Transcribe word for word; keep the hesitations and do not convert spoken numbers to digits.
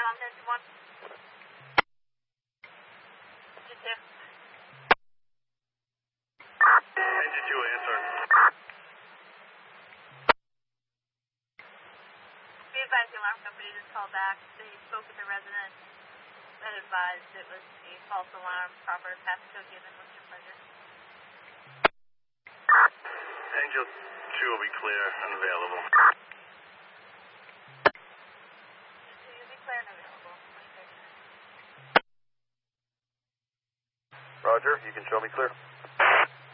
on ten one. You too. Engine two, answer. Be advised, the alarm company just called back. They spoke with the resident and advised it was a false alarm. Proper passcode given. What's your pleasure? Angel two will be clear and available. You'll be clear and available. Roger, you can show me clear.